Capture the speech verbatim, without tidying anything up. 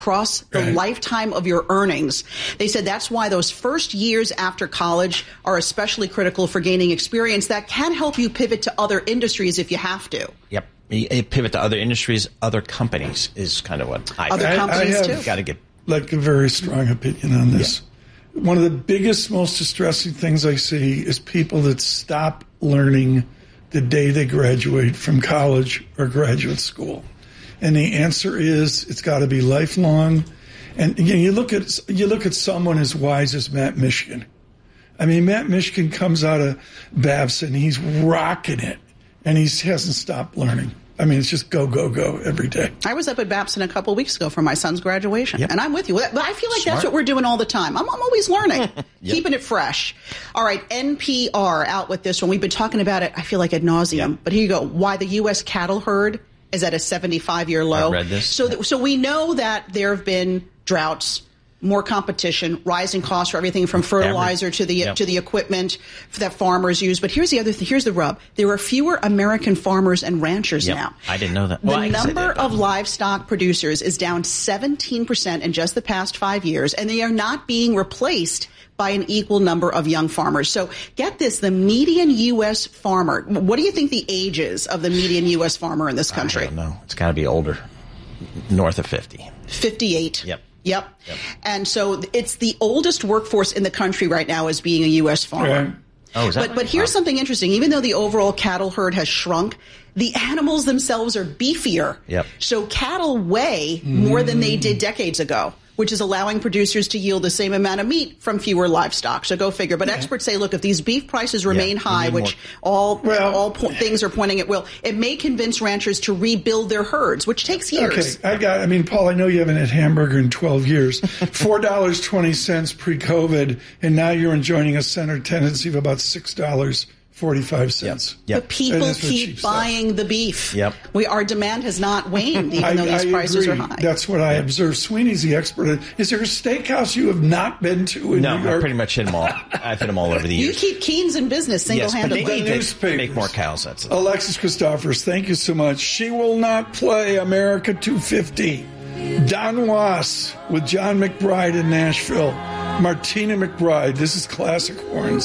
across the right. lifetime of your earnings. They said that's why those first years after college are especially critical for gaining experience that can help you pivot to other industries if you have to. Yep. You pivot to other industries, other companies is kind of what I Other think. companies, I, I too. have, Got to get like, a very strong opinion on this. Yeah. One of the biggest, most distressing things I see is people that stop learning the day they graduate from college or graduate school. And the answer is it's got to be lifelong. And you know, you look at you look at someone as wise as Matt Mishkin. I mean, Matt Mishkin comes out of Babson, he's rocking it, and he hasn't stopped learning. I mean, it's just go, go, go every day. I was up at Babson a couple of weeks ago for my son's graduation, yep. and I'm with you. But I feel like Smart. That's what we're doing all the time. I'm, I'm always learning, yep. keeping it fresh. All right, N P R out with this one. We've been talking about it, I feel like, ad nauseum. Yep. But here you go. Why the U S cattle herd is at a seventy-five-year low. I read this. So, th- so we know that there have been droughts, more competition, rising costs for everything from fertilizer Every, to the yep. to the equipment that farmers use. But here's the other thing. Here's the rub. There are fewer American farmers and ranchers yep. now. I didn't know that. The Well, I guess I number did, of livestock producers is down seventeen percent in just the past five years, and they are not being replaced by an equal number of young farmers. So get this, the median U S farmer, what do you think the age is of the median U S farmer in this country? I don't know. It's got to be older, north of fifty. fifty-eight. Yep. Yep. Yep. And so it's the oldest workforce in the country right now as being a U S farmer. Right. Oh, is that But right? but here's Wow. something interesting. Even though the overall cattle herd has shrunk, the animals themselves are beefier. Yep. So cattle weigh more than they did decades ago, which is allowing producers to yield the same amount of meat from fewer livestock. So go figure. But yeah. experts say, look, if these beef prices remain Yeah, high, which more. all Well, all po- things are pointing it will, it may convince ranchers to rebuild their herds, which takes years. Okay, I got. I mean, Paul, I know you haven't had hamburger in twelve years. Four dollars twenty cents pre-COVID, and now you're enjoying a center tendency of about six dollars forty-five cents. Yep. But people That is what she keep said. buying the beef. Yep. We our demand has not waned, even I, though these I prices agree. are high. That's what I observe. Sweeney's the expert. Is there a steakhouse you have not been to in No, New I York? pretty much hit them all. I've hit them all over the You years. keep Keen's in business Yes, but single-handedly. they need The to newspapers. make more cows. That's it. Alexis Christophers, thank you so much. She will not play America two fifty. Don Was with John McBride in Nashville. Martina McBride. This is Classic Horns.